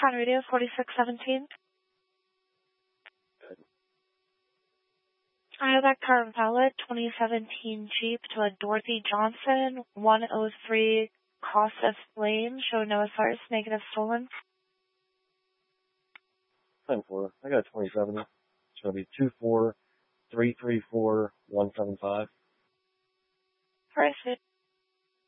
on radio 4617. I have that car valid 2017 Jeep to a Dorothy Johnson 103 Crosseth Lane. Show no SRs, negative stolen. 10-4. I got a 2070. It's going to be 24334-175. Perfect.